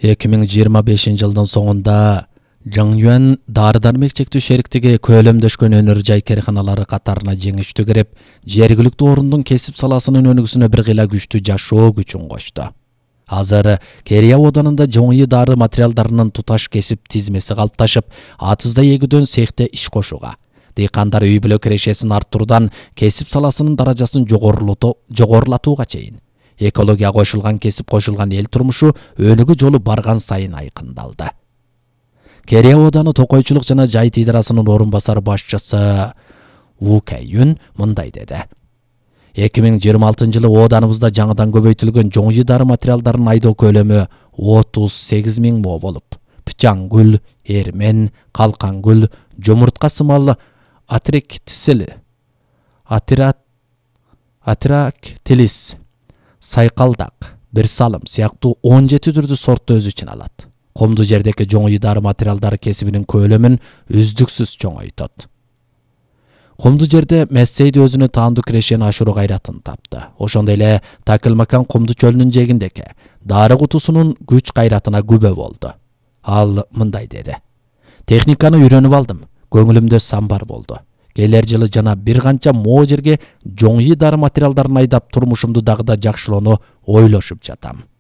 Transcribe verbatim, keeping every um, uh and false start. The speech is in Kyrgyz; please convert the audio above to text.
эки миң жыйырма бешинчи жылдын соңунда Жаңюан дары-дармек чектүү шериктиги көлөмдөшкөн өнөр жай керканалары катарына жеңиштүү кирип, жергиликтүү орундун кесип саласынын өнүгүүсүнө бир кыйла күчтүү жашоо күчүн кошту. Азыр Керия оданында жоңуй дары материалдарынын туташ кесип тизмеси калыпташып, атызда эгүүдөн цехте иш кошууга, дыйкандар үй бүлө кирешесин арттыруудан кесип саласынын даражасын жогорулатууга чейин экология кошулган кесип кошулган эл турмушу өнүгүү жолу барган сайын айкындалды. Керия оданы токойчулук жана жайыт идарасынын орун басары башчысы У Кэйюн мындай деди. эки миң жыйырма алтынчы жылы оданыбызда жаңыдан көбөйтүлгөн жоңуй дары материалдарын айдоо көлөмү отуз сегиз миң мо болуп, пычаң гүл, эрмен, калкан гүл, жомуртка сымал атрактисил, атират, атрактилис, сайкалдак, бир салым сыяктуу он жети түрдүү сортту өз ичине алат. Комду жердеки жоңуй дары материалдары кесибинин көлөмүн үздүксүз чоңойтот. Комду жерде Мессейди өзүнө таандуу кирешени ашыруу кайратын тапты. Ошондой эле Такылмакан комду чөлүнүн жээгиндеги дары кутусунун күч кайратына күбө болду. Ал мындай деди. Техниканы үйрөнүп алдым. Көңүлүмдө самбар болду. Келер жылы жана бир канча мо жерге жоңуй дары материалдарын айдап турмушумду дагы да жакшылоону ойлошуп жатам.